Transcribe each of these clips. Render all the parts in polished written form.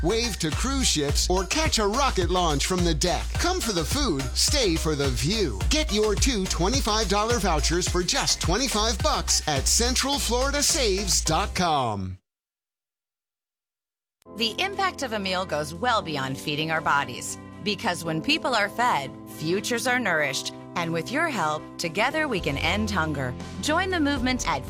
wave to cruise ships, or catch a rocket launch from the deck. Come for the food, stay for the view. Get your two $25 vouchers for just $25 at CentralFloridaSaves.com. The impact of a meal goes well beyond feeding our bodies. Because when people are fed, futures are nourished. And with your help, together we can end hunger. Join the movement at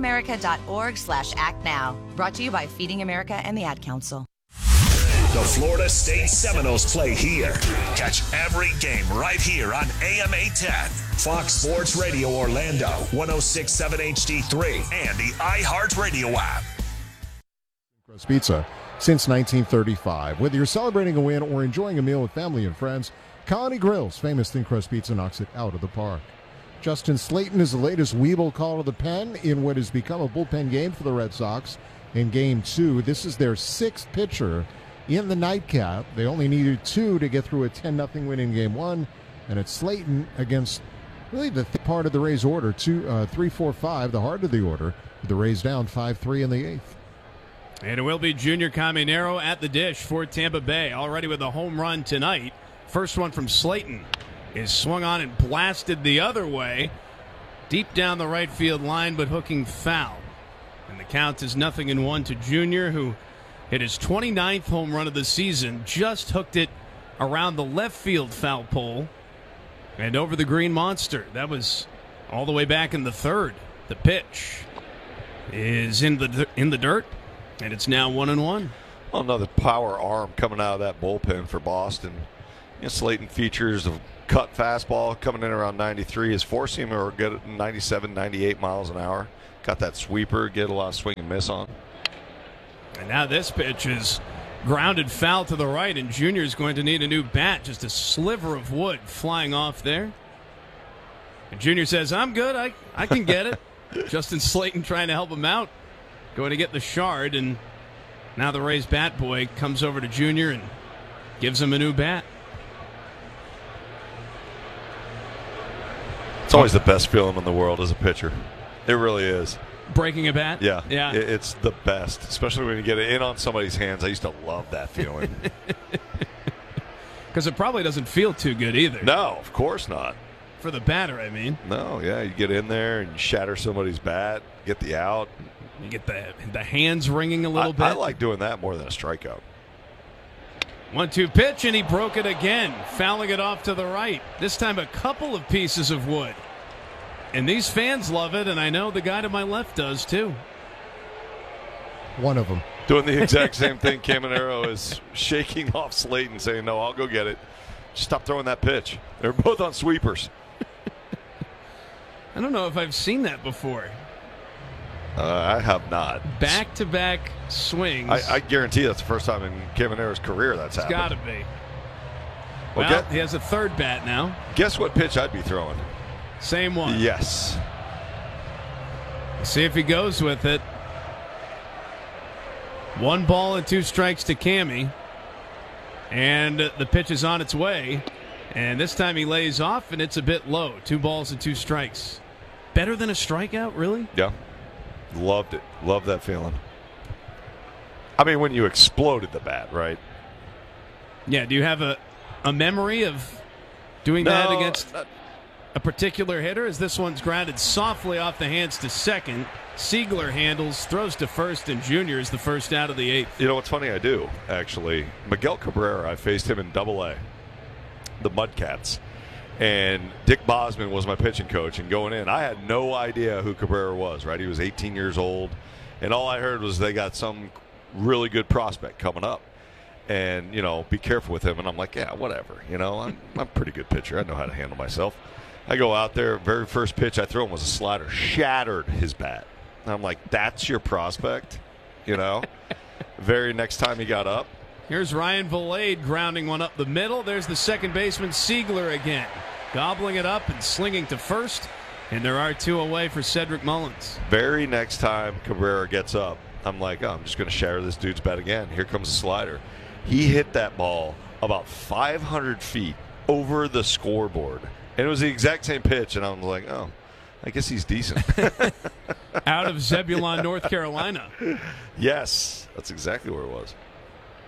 feedingamerica.org/actnow. Brought to you by Feeding America and the Ad Council. The Florida State Seminoles play here. Catch every game right here on AM 810. Fox Sports Radio Orlando, 106.7 HD3, and the iHeartRadio app. Crust Pizza since 1935. Whether you're celebrating a win or enjoying a meal with family and friends, Colony Grill's famous thin crust pizza knocks it out of the park. Justin Slayton is the latest Weeble call to the pen in what has become a bullpen game for the Red Sox. In Game 2, this is their sixth pitcher in the nightcap. They only needed two to get through a 10-0 win in Game 1, and it's Slayton against really the part of the Rays order, 3-4-5, the heart of the order. The Rays down 5-3 in the eighth. And it will be Junior Caminero at the dish for Tampa Bay, already with a home run tonight. First one from Slayton is swung on and blasted the other way, deep down the right field line, but hooking foul. And the count is 0-1 to Junior, who hit his 29th home run of the season, just hooked it around the left field foul pole and over the green monster. That was all the way back in the third. The pitch is in the dirt, and it's now 1-1. Well, another power arm coming out of that bullpen for Boston. Slayton features a cut fastball coming in around 93. His four-seamer will get 97, 98 miles an hour. Got that sweeper, get a lot of swing and miss on. And now this pitch is grounded foul to the right, and Junior's going to need a new bat. Just a sliver of wood flying off there. And Junior says, I'm good. I can get it. Justin Slayton trying to help him out. Going to get the shard, and now the Rays bat boy comes over to Junior and gives him a new bat. It's always the best feeling in the world as a pitcher. It really is. Breaking a bat? Yeah. Yeah. It's the best, especially when you get it in on somebody's hands. I used to love that feeling. Because it probably doesn't feel too good either. No, of course not. For the batter, I mean. No, yeah. You get in there and shatter somebody's bat, get the out. You get the hands ringing a little bit. I like doing that more than a strikeout. 1-2 pitch, and he broke it again, fouling it off to the right. This time a couple of pieces of wood. And these fans love it, and I know the guy to my left does too. One of them. Doing the exact same thing. Caminero is shaking off Slayton, saying, no, I'll go get it. Just stop throwing that pitch. They're both on sweepers. I don't know if I've seen that before. I have not. Back-to-back swings. I guarantee that's the first time in Caminero's career that's happened. It's got to be. Well, he has a third bat now. Guess what pitch I'd be throwing? Same one. Yes. See if he goes with it. 1 ball and 2 strikes to Cammy. And the pitch is on its way. And this time he lays off, and it's a bit low. 2 balls and 2 strikes. Better than a strikeout, really? Yeah. Loved it. Loved that feeling. I mean, when you exploded the bat, right? Yeah. Do you have a memory of doing that against a particular hitter? As this one's grounded softly off the hands to second. Siegler handles, throws to first, and Junior is the first out of the eighth. You know what's funny? I do, actually. Miguel Cabrera, I faced him in Double-A, the Mudcats. And Dick Bosman was my pitching coach. And going in, I had no idea who Cabrera was, right? He was 18 years old. And all I heard was they got some really good prospect coming up. And, be careful with him. And I'm like, yeah, whatever. I'm a pretty good pitcher. I know how to handle myself. I go out there, very first pitch I threw him was a slider. Shattered his bat. And I'm like, that's your prospect? Very next time he got up. Here's Ryan Valade grounding one up the middle. There's the second baseman, Siegler, again. Gobbling it up and slinging to first. And there are 2 away for Cedric Mullins. Very next time Cabrera gets up, I'm like, I'm just going to shatter this dude's bat again. Here comes a slider. He hit that ball about 500 feet over the scoreboard. And it was the exact same pitch. And I was like, oh, I guess he's decent. Out of Zebulon, North Carolina. Yes, that's exactly where it was.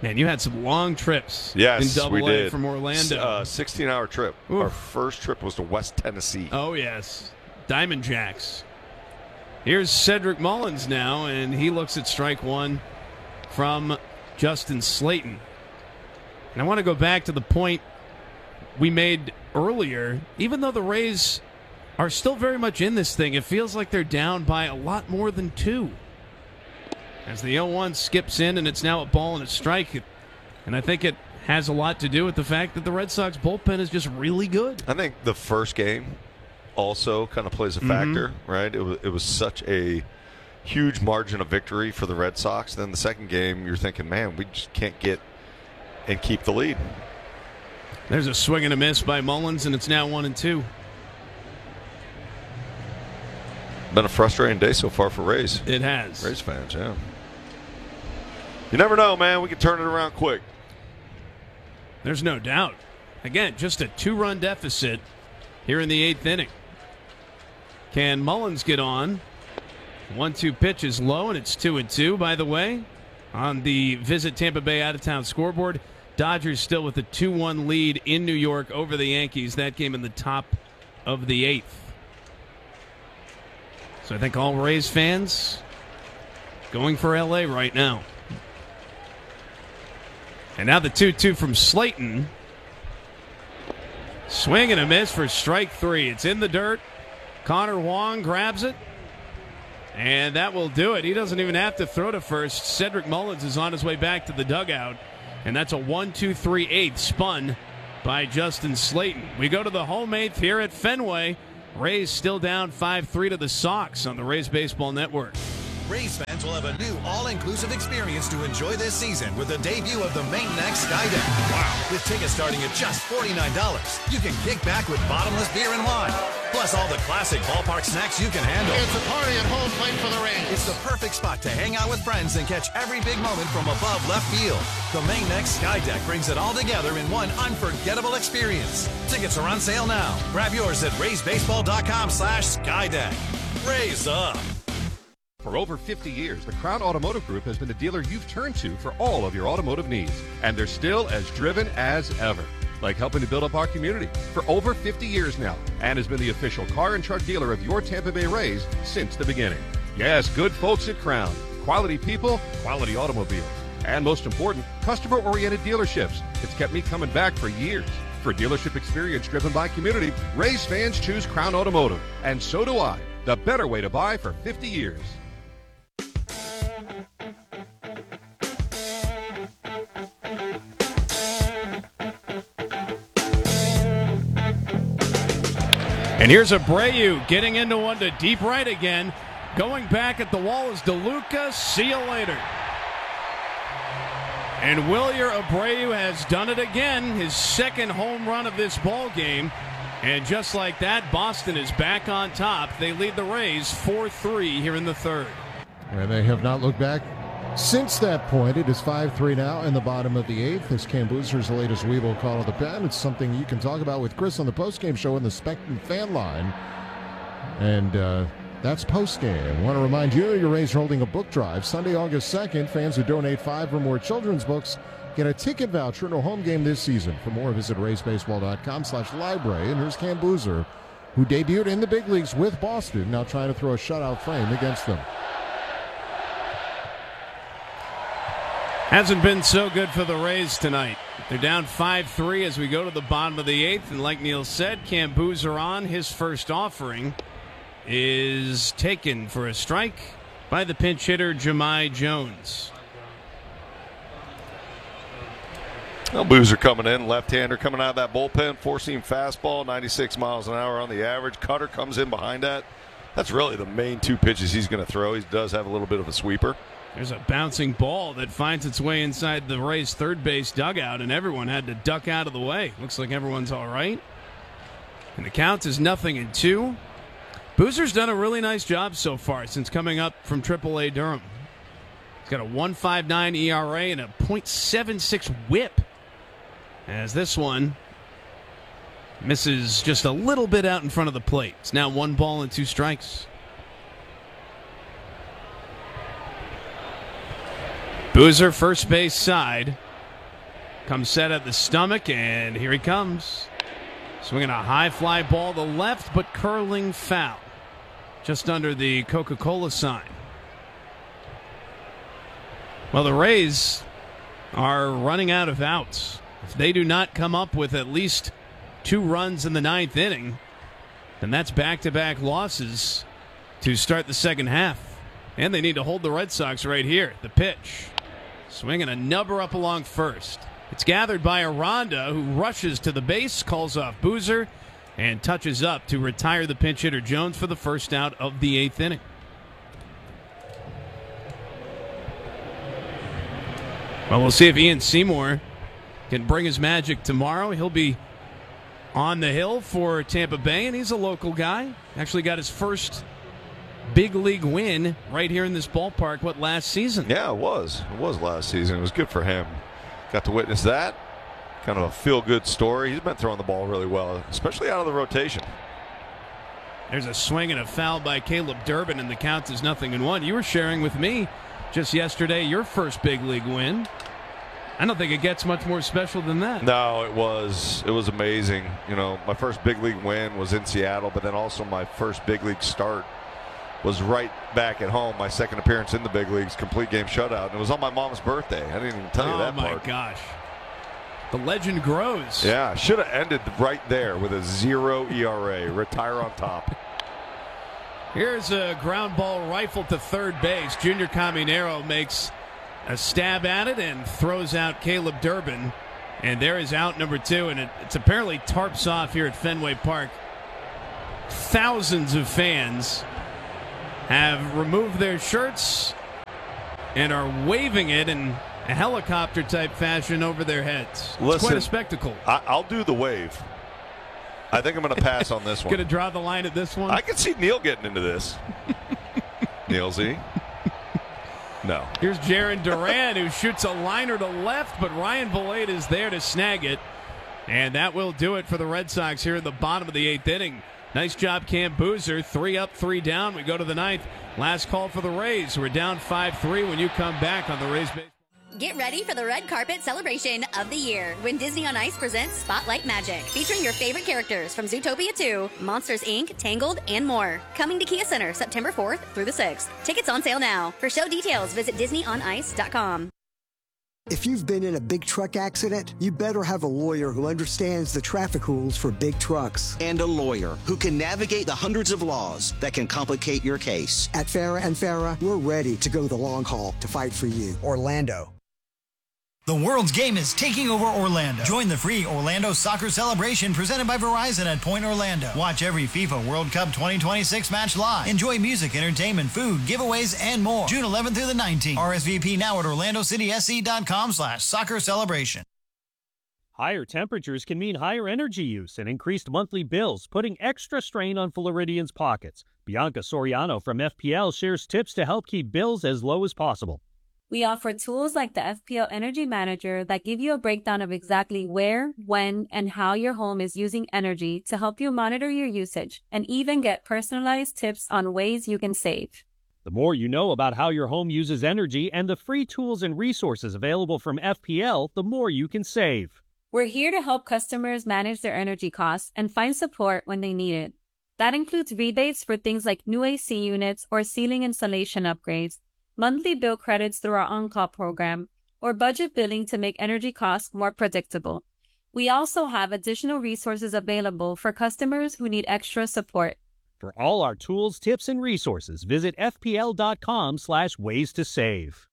Man, you had some long trips Yes, in we Double A did. from Orlando. 16-hour trip. Oof. Our first trip was to West Tennessee. Oh, yes. Diamond Jacks. Here's Cedric Mullins now, and he looks at strike one from Justin Slayton. And I want to go back to the point we made earlier. Even though the Rays are still very much in this thing, it feels like they're down by a lot more than 2. As the 0-1 skips in, and it's now a ball and a strike. And I think it has a lot to do with the fact that the Red Sox bullpen is just really good. I think the first game also kind of plays a factor, right? It was such a huge margin of victory for the Red Sox. Then the second game, you're thinking, man, we just can't get and keep the lead. There's a swing and a miss by Mullins, and it's now 1-2. Been a frustrating day so far for Rays. It has. Rays fans, yeah. You never know, man. We can turn it around quick. There's no doubt. Again, just a 2-run deficit here in the 8th inning. Can Mullins get on? 1-2 pitch is low, and it's 2-2, by the way. On the Visit Tampa Bay out-of-town scoreboard, Dodgers still with a 2-1 lead in New York over the Yankees. That game in the top of the 8th. So I think all Rays fans going for L.A. right now. And now the 2-2 from Slayton. Swing and a miss for strike 3. It's in the dirt. Connor Wong grabs it. And that will do it. He doesn't even have to throw to first. Cedric Mullins is on his way back to the dugout. And that's a 1-2-3-8 spun by Justin Slayton. We go to the home 8th here at Fenway. Rays still down 5-3 to the Sox on the Rays Baseball Network. Rays fans will have a new all-inclusive experience to enjoy this season with the debut of the Main Next Skydeck. Wow. With tickets starting at just $49, you can kick back with bottomless beer and wine. Plus all the classic ballpark snacks you can handle. It's a party at home plate for the Rays. It's the perfect spot to hang out with friends and catch every big moment from above left field. The Main Next Skydeck brings it all together in one unforgettable experience. Tickets are on sale now. Grab yours at raysbaseball.com/Skydeck. Rays up. For over 50 years, the Crown Automotive Group has been the dealer you've turned to for all of your automotive needs. And they're still as driven as ever, like helping to build up our community for over 50 years now, and has been the official car and truck dealer of your Tampa Bay Rays since the beginning. Yes, good folks at Crown. Quality people, quality automobiles. And most important, customer-oriented dealerships. It's kept me coming back for years. For dealership experience driven by community, Rays fans choose Crown Automotive. And so do I. The better way to buy for 50 years. And here's Abreu getting into one to deep right again. Going back at the wall is DeLuca. See you later. And Wilyer Abreu has done it again. His second home run of this ball game. And just like that, Boston is back on top. They lead the Rays 4-3 here in the third. And they have not looked back since that point. It is 5-3 now in the bottom of the 8th. This Cam Boozer's latest Weeble call of the pen. It's something you can talk about with Chris on the postgame show in the Spectrum fan line. And that's postgame. I want to remind you, your Rays are holding a book drive Sunday, August 2nd. Fans who donate 5 or more children's books get a ticket voucher and a home game this season. For more, visit raysbaseball.com/library. And here's Cam Boozer, who debuted in the big leagues with Boston, now trying to throw a shutout frame against them. Hasn't been so good for the Rays tonight. They're down 5-3 as we go to the bottom of the 8th. And like Neil said, Cam Boozer on his first offering is taken for a strike by the pinch hitter, Jahmai Jones. Well, Boozer coming in, left-hander coming out of that bullpen, four-seam fastball, 96 miles an hour on the average. Cutter comes in behind that. That's really the main 2 pitches he's going to throw. He does have a little bit of a sweeper. There's a bouncing ball that finds its way inside the Rays' third base dugout, and everyone had to duck out of the way. Looks like everyone's all right. And the count is 0-2. Boozer's done a really nice job so far since coming up from AAA Durham. He's got a 1.59 ERA and a .76 whip. As this one misses just a little bit out in front of the plate. It's now 1 ball and 2 strikes. Boozer, first base side. Comes set at the stomach, and here he comes. Swinging a high fly ball to left, but curling foul. Just under the Coca-Cola sign. Well, the Rays are running out of outs. If they do not come up with at least 2 runs in the 9th inning, then that's back-to-back losses to start the second half. And they need to hold the Red Sox right here. The pitch. Swinging a nubber up along first. It's gathered by Aranda, who rushes to the base, calls off Boozer, and touches up to retire the pinch hitter Jones for the first out of the 8th inning. Well, we'll see if Ian Seymour can bring his magic tomorrow. He'll be on the hill for Tampa Bay, and he's a local guy. Actually got his first big league win right here in this ballpark, last season? Yeah, it was. It was last season. It was good for him. Got to witness that. Kind of a feel-good story. He's been throwing the ball really well, especially out of the rotation. There's a swing and a foul by Caleb Durbin, and the count is 0-1. You were sharing with me just yesterday your first big league win. I don't think it gets much more special than that. No, it was amazing. You know, my first big league win was in Seattle, but then also my first big league start was right back at home. My second appearance in the big leagues, complete game shutout. And it was on my mom's birthday. I didn't even tell you that part. Oh, my gosh. The legend grows. Yeah, should have ended right there with a 0 ERA. Retire on top. Here's a ground ball rifle to third base. Junior Caminero makes a stab at it and throws out Caleb Durbin. And there is out number 2, and it's apparently tarps off here at Fenway Park. Thousands of fans have removed their shirts and are waving it in a helicopter-type fashion over their heads. It's quite a spectacle. I'll do the wave. I think I'm going to pass on this one. Going to draw the line at this one? I can see Neil getting into this. Neil Z? No. Here's Jaron Duran, who shoots a liner to left, but Ryan Vilade is there to snag it. And that will do it for the Red Sox here in the bottom of the 8th inning. Nice job, Cam Boozer. 3 up, 3 down. We go to the 9th. Last call for the Rays. We're down 5-3 when you come back on the Rays base. Get ready for the red carpet celebration of the year when Disney on Ice presents Spotlight Magic, featuring your favorite characters from Zootopia 2, Monsters, Inc., Tangled, and more. Coming to Kia Center September 4th through the 6th. Tickets on sale now. For show details, visit DisneyOnIce.com. If you've been in a big truck accident, you better have a lawyer who understands the traffic rules for big trucks. And a lawyer who can navigate the hundreds of laws that can complicate your case. At Farah & Farah, we're ready to go the long haul to fight for you. Orlando. The world's game is taking over Orlando. Join the free Orlando Soccer Celebration presented by Verizon at Point Orlando. Watch every FIFA World Cup 2026 match live. Enjoy music, entertainment, food, giveaways, and more. June 11th through the 19th. RSVP now at orlandocitysc.com/soccer celebration. Higher temperatures can mean higher energy use and increased monthly bills, putting extra strain on Floridians' pockets. Bianca Soriano from FPL shares tips to help keep bills as low as possible. We offer tools like the FPL Energy Manager that give you a breakdown of exactly where, when, and how your home is using energy to help you monitor your usage and even get personalized tips on ways you can save. The more you know about how your home uses energy and the free tools and resources available from FPL, the more you can save. We're here to help customers manage their energy costs and find support when they need it. That includes rebates for things like new AC units or ceiling insulation upgrades, monthly bill credits through our on-call program, or budget billing to make energy costs more predictable. We also have additional resources available for customers who need extra support. For all our tools, tips, and resources, visit fpl.com/ways to save.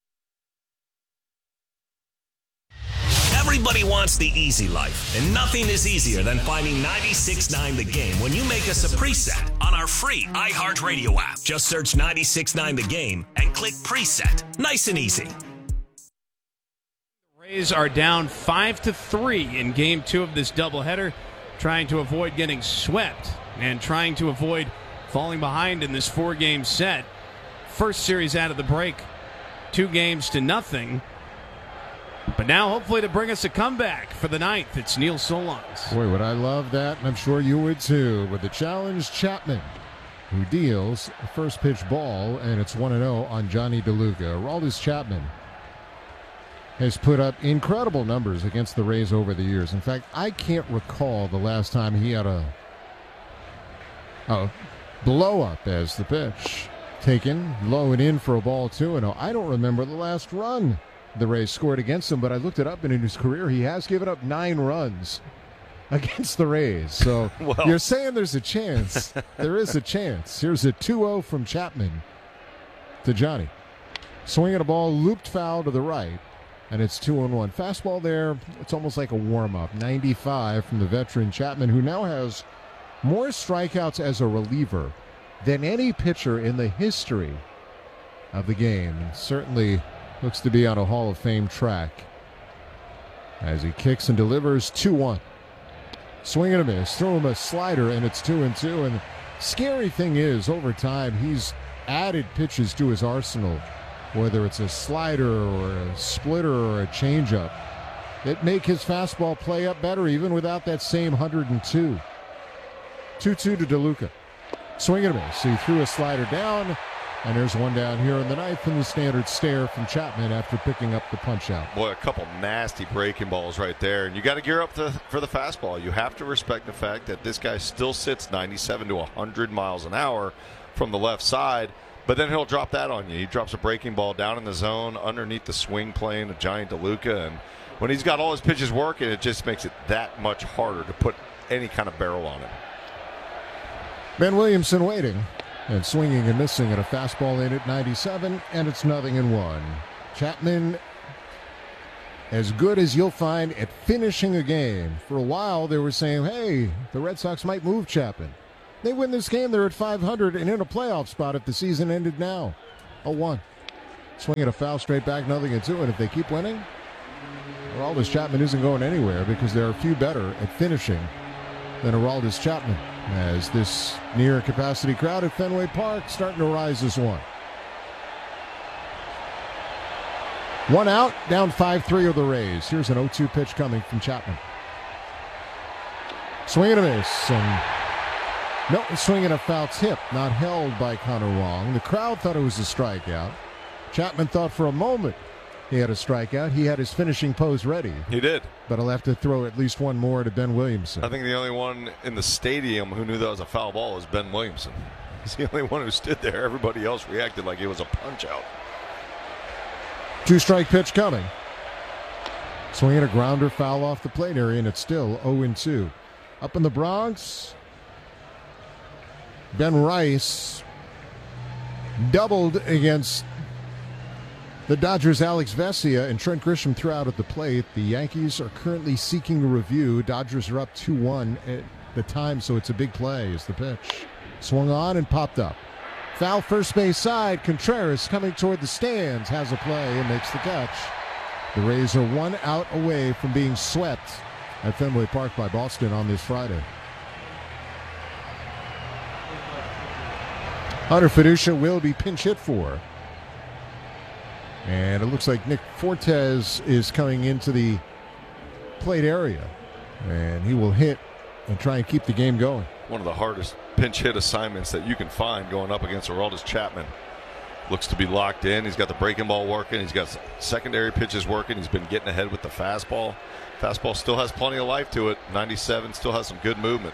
Everybody wants the easy life, and nothing is easier than finding 96.9 The Game when you make us a preset on our free iHeartRadio app. Just search 96.9 The Game and click preset. Nice and easy. The Rays are down 5-3 in Game 2 of this doubleheader, trying to avoid getting swept and trying to avoid falling behind in this 4-game set. First series out of the break, 2-0. But now, hopefully, to bring us a comeback for the 9th, it's Neil Solondz. Boy, would I love that, and I'm sure you would too. With the challenge, Chapman, who deals a first pitch ball, and it's 1-0 on Johnny DeLuca. Aroldis Chapman has put up incredible numbers against the Rays over the years. In fact, I can't recall the last time he had a blow up as the pitch. Taken low and in for a ball 2-0. I don't remember the last run the Rays scored against him, but I looked it up, and in his career he has given up 9 runs against the Rays. So you're saying there's a chance. There is a chance. Here's a 2-0 from Chapman to Johnny. Swinging a ball, looped foul to the right, and it's 2-1. Fastball there, it's almost like a warm-up. 95 from the veteran Chapman, who now has more strikeouts as a reliever than any pitcher in the history of the game. And certainly looks to be on a Hall of Fame track as he kicks and delivers. 2-1. Swing and a miss. Throw him a slider, and it's 2-2. And the scary thing is, over time, he's added pitches to his arsenal, whether it's a slider or a splitter or a changeup, that make his fastball play up better even without that same 102. 2-2 to DeLuca. Swing and a miss. He threw a slider down, and there's one down here in the ninth, and the standard stare from Chapman after picking up the punch out. Boy, a couple nasty breaking balls right there, and you got to gear up for the fastball. You have to respect the fact that this guy still sits 97 to 100 miles an hour from the left side, but then he'll drop that on you. He drops a breaking ball down in the zone underneath the swing plane of Giant DeLuca, and when he's got all his pitches working, it just makes it that much harder to put any kind of barrel on him. Ben Williamson waiting and swinging and missing at a fastball in at 97, and it's 0-1. Chapman, as good as you'll find at finishing a game. For a while, they were saying, hey, the Red Sox might move Chapman. They win this game, they're at 500 and in a playoff spot if the season ended now. 0-1. Swinging a foul straight back, 0-2, and if they keep winning, Aroldis Chapman isn't going anywhere because there are few better at finishing than Aroldis Chapman, as this near capacity crowd at Fenway Park starting to rise as one. One out, down 5-3 of the Rays. Here's an 0-2 pitch coming from Chapman. Swing and a miss, and Milton swinging a foul tip, not held by Connor Wong. The crowd thought it was a strikeout. Chapman thought for a moment he had a strikeout. He had his finishing pose ready. He did. But he'll have to throw at least one more to Ben Williamson. I think the only one in the stadium who knew that was a foul ball was Ben Williamson. He's the only one who stood there. Everybody else reacted like it was a punch-out. 2-strike pitch coming. Swinging a grounder foul off the plate area, and it's still 0-2. Up in the Bronx, Ben Rice doubled against the Dodgers' Alex Vesia, and Trent Grisham threw out at the plate. The Yankees are currently seeking a review. Dodgers are up 2-1 at the time, so it's a big play as the pitch. Swung on and popped up. Foul first base side. Contreras coming toward the stands, has a play and makes the catch. The Rays are 1 out away from being swept at Fenway Park by Boston on this Friday. Hunter Fiducia will be pinch hit for. And it looks like Nick Fortes is coming into the plate area. And he will hit and try and keep the game going. One of the hardest pinch hit assignments that you can find going up against Aroldis Chapman. Looks to be locked in. He's got the breaking ball working. He's got secondary pitches working. He's been getting ahead with the fastball. Fastball still has plenty of life to it. 97 still has some good movement.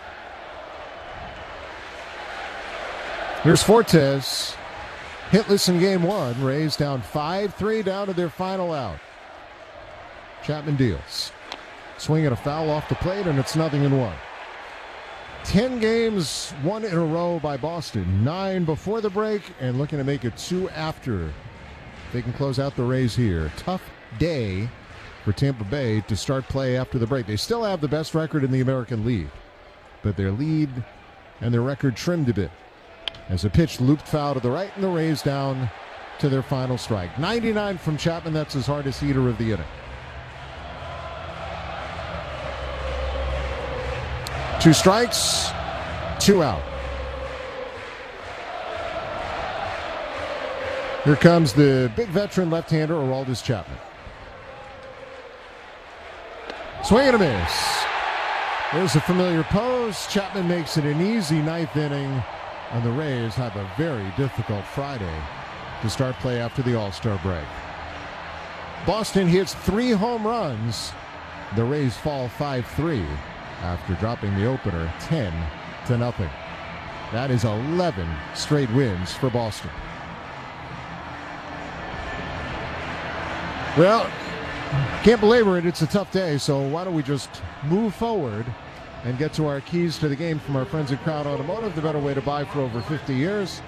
Here's Fortes. Hitless in game one. Rays down 5-3, down to their final out. Chapman deals. Swinging a foul off the plate, and it's 0-1. 10 games, 1 in a row by Boston. 9 before the break, and looking to make it 2 after. They can close out the Rays here. Tough day for Tampa Bay to start play after the break. They still have the best record in the American League, but their lead and their record trimmed a bit as a pitch looped foul to the right, and the Rays down to their final strike. 99 from Chapman. That's his hardest heater of the inning. 2 strikes, 2 out. Here comes the big veteran left-hander, Aroldis Chapman. Swing and a miss. There's a familiar pose. Chapman makes it an easy 9th inning, and the Rays have a very difficult Friday to start play after the All-Star break. Boston hits 3 home runs. The Rays fall 5-3 after dropping the opener 10-0. That is 11 straight wins for Boston. Well, can't belabor it. It's a tough day, so why don't we just move forward and get to our keys to the game from our friends at Crown Automotive, the better way to buy for over 50 years.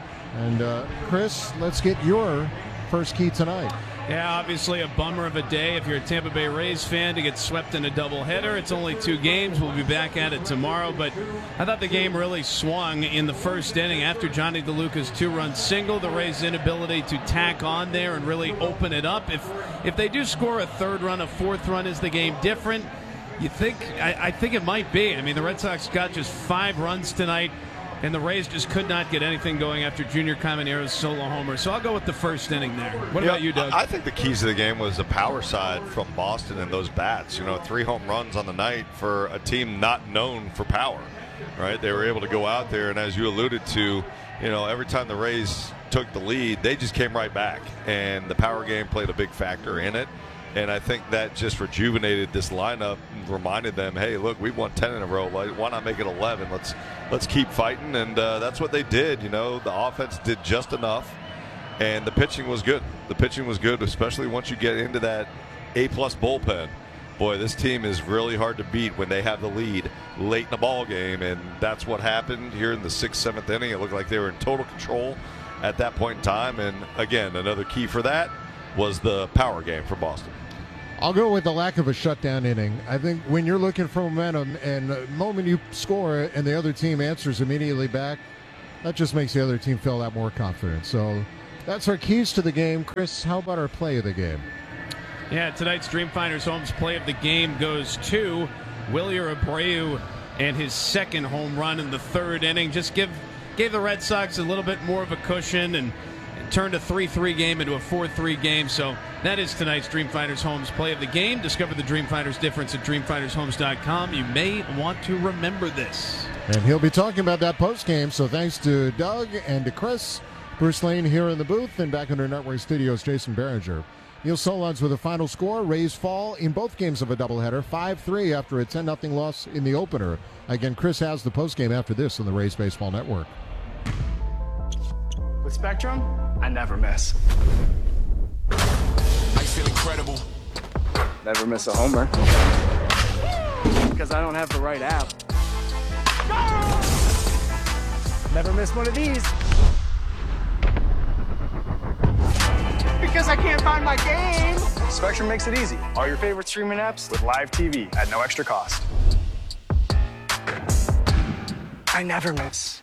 And Chris, let's get your first key tonight. Yeah, obviously a bummer of a day if you're a Tampa Bay Rays fan to get swept in a doubleheader. It's only 2 games. We'll be back at it tomorrow. But I thought the game really swung in the first inning after Johnny DeLuca's 2-run single. The Rays' inability to tack on there and really open it up. If they do score a 3rd run, a 4th run, is the game different? You think? I think it might be. I mean, the Red Sox got just 5 runs tonight, and the Rays just could not get anything going after Junior Caminero's solo homer. So I'll go with the first inning there. What about you, Doug? I think the keys to the game was the power side from Boston and those bats. 3 home runs on the night for a team not known for power, right? They were able to go out there, and as you alluded to, every time the Rays took the lead, they just came right back, and the power game played a big factor in it. And I think that just rejuvenated this lineup and reminded them, hey, look, we've won 10 in a row. Why not make it 11? Let's keep fighting. And that's what they did. The offense did just enough, and the pitching was good. The pitching was good, especially once you get into that A-plus bullpen. Boy, this team is really hard to beat when they have the lead late in the ball game, and that's what happened here in the 6th, 7th inning. It looked like they were in total control at that point in time. And, again, another key for that was the power game for Boston. I'll go with the lack of a shutdown inning. I think when you're looking for momentum and the moment you score and the other team answers immediately back, that just makes the other team feel that more confident. So that's our keys to the game. Chris, how about our play of the game? Yeah, tonight's Dreamfinders Homes play of the game goes to Wilyer Abreu and his 2nd home run in the 3rd inning. Just gave the Red Sox a little bit more of a cushion and turned a 3-3 game into a 4-3 game. So that is tonight's Dreamfinders Homes play of the game. Discover the Dreamfinders difference at dreamfindershomes.com. You may want to remember this. And he'll be talking about that post-game. So thanks to Doug and to Chris. Bruce Lane here in the booth, and back in our network studios, Jason Behringer. Neil Solondz with a final score. Rays fall in both games of a doubleheader, 5-3 after a 10-0 loss in the opener. Again, Chris has the post-game after this on the Rays Baseball Network. With Spectrum, I never miss. I feel incredible. Never miss a homer. Because I don't have the right app. Never miss one of these. Because I can't find my game. Spectrum makes it easy. All your favorite streaming apps with live TV at no extra cost. I never miss.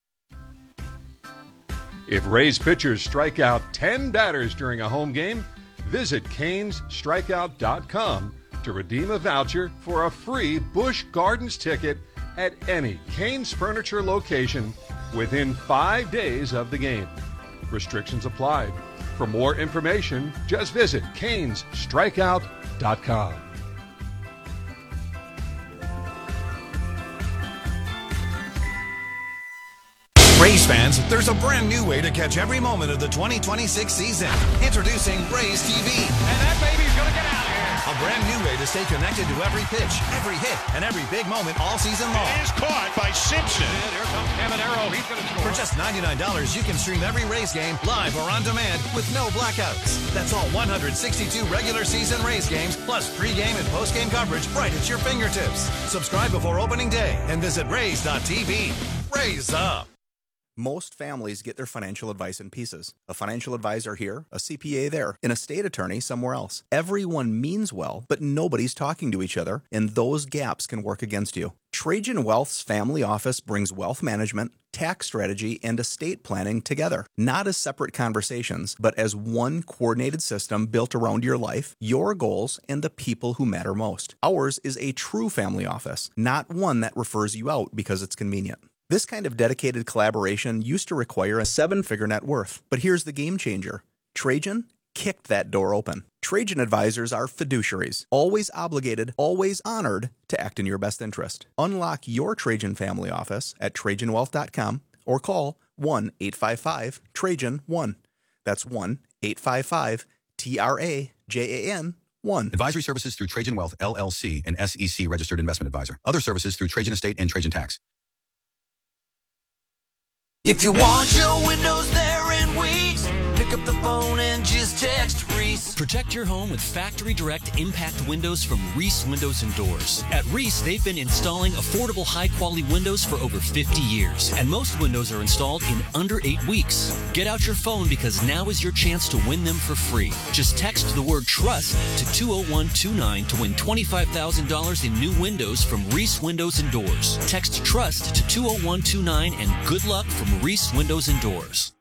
If Rays pitchers strike out 10 batters during a home game, visit CanesStrikeout.com to redeem a voucher for a free Busch Gardens ticket at any Canes Furniture location within 5 days of the game. Restrictions apply. For more information, just visit CanesStrikeout.com. Rays fans, there's a brand new way to catch every moment of the 2026 season. Introducing Rays TV. And that baby's gonna get out of here. A brand new way to stay connected to every pitch, every hit, and every big moment all season long. It is caught by Simpson. And here comes Caminero. He's gonna score. For just $99, you can stream every Rays game live or on demand with no blackouts. That's all 162 regular season Rays games, plus pregame and postgame coverage right at your fingertips. Subscribe before opening day and visit Rays.tv. Rays up. Most families get their financial advice in pieces. A financial advisor here, a CPA there, an estate attorney somewhere else. Everyone means well, but nobody's talking to each other, and those gaps can work against you. Trajan Wealth's family office brings wealth management, tax strategy, and estate planning together, not as separate conversations, but as one coordinated system built around your life, your goals, and the people who matter most. Ours is a true family office, not one that refers you out because it's convenient. This kind of dedicated collaboration used to require a 7-figure net worth, but here's the game changer. Trajan kicked that door open. Trajan advisors are fiduciaries, always obligated, always honored to act in your best interest. Unlock your Trajan family office at TrajanWealth.com or call 1-855-TRAJAN-1. That's 1-855-TRAJAN-1. TRAJAN 1. Advisory services through Trajan Wealth, LLC, an SEC registered investment advisor. Other services through Trajan Estate and Trajan Tax. If you want your windows there in weeks, pick up the phone and just text Reese. Protect your home with Factory Direct Impact Windows from Reese Windows and Doors. At Reese, they've been installing affordable, high-quality windows for over 50 years, and most windows are installed in under 8 weeks. Get out your phone because now is your chance to win them for free. Just text the word TRUST to 20129 to win $25,000 in new windows from Reese Windows and Doors. Text TRUST to 20129 and good luck from Reese Windows and Doors.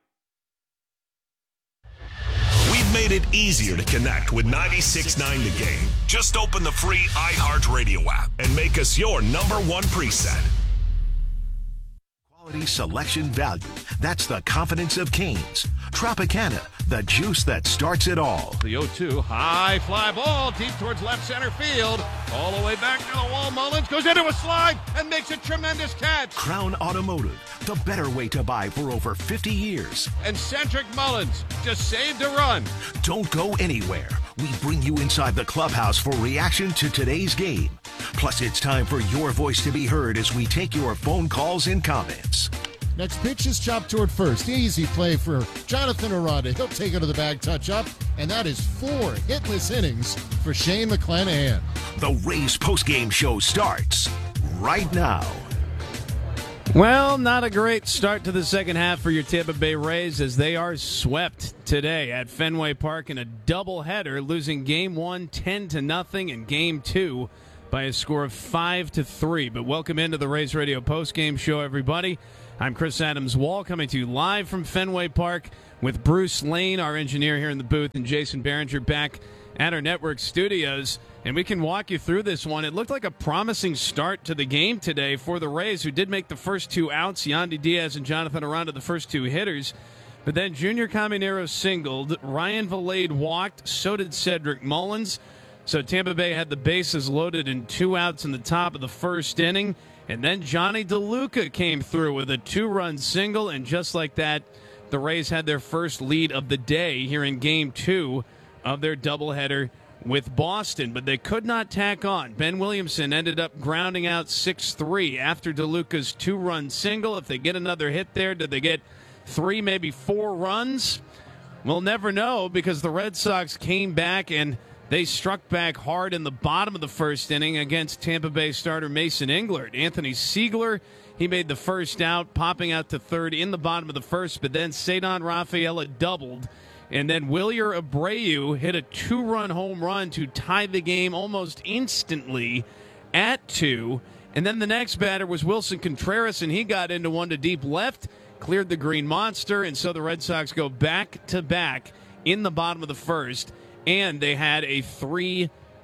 We've made it easier to connect with 96.9 The Game. Just open the free iHeartRadio app and make us your #1 preset. Quality, selection, value. That's the confidence of Canes. Tropicana, the juice that starts it all. The 0-2, high fly ball, deep towards left center field. All the way back to the wall. Mullins goes into a slide and makes a tremendous catch. Crown Automotive, the better way to buy for over 50 years. And Cedric Mullins just saved a run. Don't go anywhere. We bring you inside the clubhouse for reaction to today's game. Plus, it's time for your voice to be heard as we take your phone calls and comments. Next pitch is chopped toward first. Easy play for Jonathan Aranda. He'll take it to the bag, touch up, and that is 4 hitless innings for Shane McClanahan. The Rays postgame show starts right now. Well, not a great start to the second half for your Tampa Bay Rays as they are swept today at Fenway Park in a doubleheader, losing Game 1 10-0 and Game 2 by a score of 5-3. But welcome into the Rays Radio postgame show, everybody. I'm Chris Adams-Wall, coming to you live from Fenway Park with Bruce Lane, our engineer here in the booth, and Jason Behringer back at our network studios. And we can walk you through this one. It looked like a promising start to the game today for the Rays, who did make the first 2 outs. Yandy Diaz and Jonathan Aranda, the first 2 hitters. But then Junior Caminero singled. Ryan Vilade walked. So did Cedric Mullins. So Tampa Bay had the bases loaded in 2 outs in the top of the first inning. And then Johnny DeLuca came through with a 2-run single. And just like that, the Rays had their first lead of the day here in Game 2 of their doubleheader with Boston, but they could not tack on. Ben Williamson ended up grounding out 6-3 after DeLuca's 2-run single. If they get another hit there, did they get 3, maybe 4 runs? We'll never know, because the Red Sox came back and they struck back hard in the bottom of the first inning against Tampa Bay starter Mason Englert. Anthony Siegler, he made the first out, popping out to third in the bottom of the first, but then Cedon Rafaela doubled. And then Wilyer Abreu hit a 2-run home run to tie the game almost instantly at 2. And then the next batter was Wilson Contreras, and he got into one to deep left, cleared the Green Monster, and so the Red Sox go back-to-back in the bottom of the first, and they had a 3-2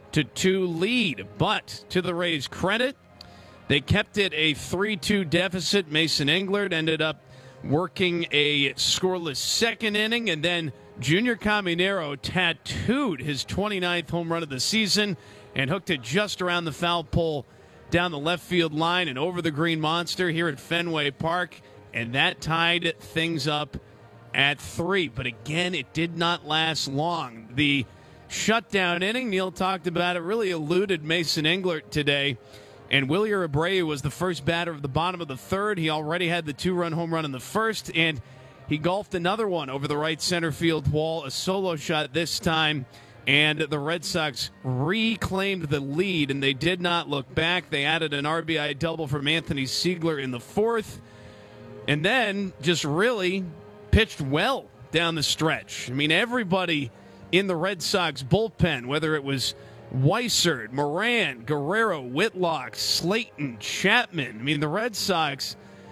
lead. But to the Rays' credit, they kept it a 3-2 deficit. Mason Englert ended up working a scoreless second inning, and then Junior Caminero tattooed his 29th home run of the season and hooked it just around the foul pole down the left field line and over the Green Monster here at Fenway Park, and that tied things up at 3. But again, it did not last long. The shutdown inning, Neil talked about it, really eluded Mason Englert today. And Wilyer Abreu was the first batter of the bottom of the third. He already had the 2-run home run in the first, and he golfed another one over the right center field wall, a solo shot this time, and the Red Sox reclaimed the lead, and they did not look back. They added an RBI double from Anthony Siegler in the fourth, and then just really pitched well down the stretch. I mean, everybody in the Red Sox bullpen, whether it was Weissert, Moran, Guerrero, Whitlock, Slayton, Chapman. I mean, the Red Sox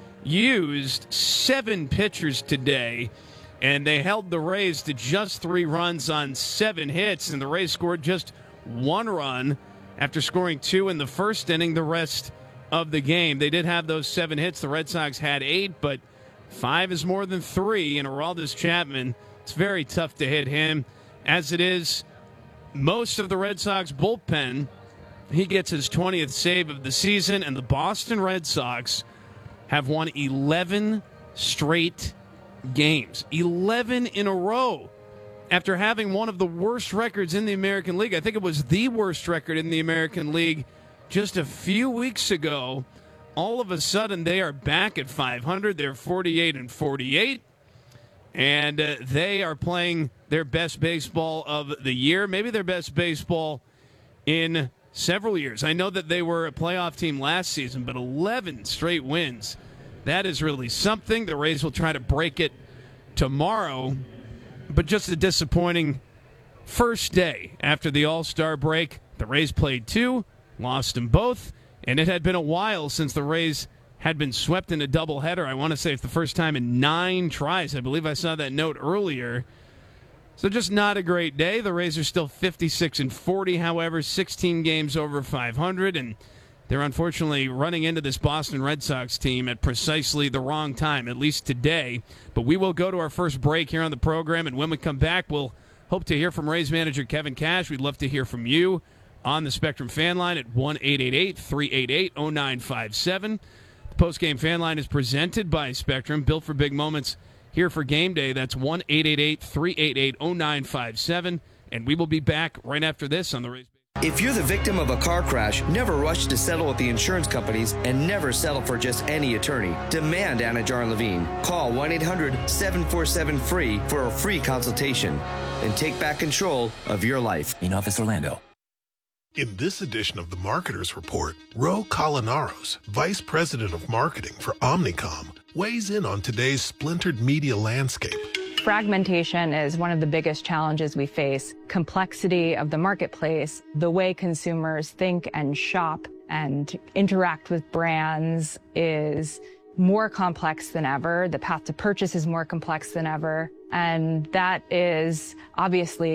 used 7 pitchers today, and they held the Rays to just 3 runs on 7 hits, and the Rays scored just 1 run after scoring 2 in the first inning the rest of the game. They did have those 7 hits. The Red Sox had 8, but 5 is more than 3, and Aroldis Chapman, it's very tough to hit him. As it is, most of the Red Sox bullpen, he gets his 20th save of the season, and the Boston Red Sox have won 11 straight games. 11 in a row after having one of the worst records in the American League. I think it was the worst record in the American League just a few weeks ago. All of a sudden, they are back at 500. They're 48-48, and they are playing their best baseball of the year, maybe their best baseball in several years. I know that they were a playoff team last season, but 11 straight wins. That is really something. The Rays will try to break it tomorrow, but just a disappointing first day after the All-Star break. The Rays played 2, lost them both, and it had been a while since the Rays had been swept in a doubleheader. I want to say it's the first time in 9 tries. I believe I saw that note earlier. So just not a great day. The Rays are still 56-40, however, 16 games over 500, and they're unfortunately running into this Boston Red Sox team at precisely the wrong time, at least today. But we will go to our first break here on the program, and when we come back, we'll hope to hear from Rays manager Kevin Cash. We'd love to hear from you on the Spectrum fan line at 1-888-388-0957. The postgame fan line is presented by Spectrum, built for big moments. Here for game day, that's 1-888-388-0957. And we will be back right after this on the Rays. If you're the victim of a car crash, never rush to settle with the insurance companies and never settle for just any attorney. Demand Anajar Levine. Call 1-800-747-FREE for a free consultation and take back control of your life. In Office Orlando. In this edition of the Marketers Report, Ro Colinaros, Vice President of Marketing for Omnicom, weighs in on today's splintered media landscape. Fragmentation is one of the biggest challenges we face. Complexity of the marketplace, the way consumers think and shop and interact with brands is more complex than ever. The path to purchase is more complex than ever. And that is obviously